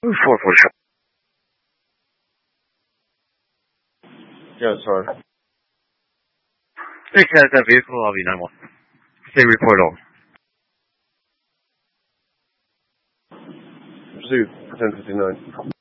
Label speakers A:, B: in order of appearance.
A: 447.
B: Yeah, sorry.
A: Take care of that vehicle, I'll be 9-1. Stay report on.
B: Proceed, 1059.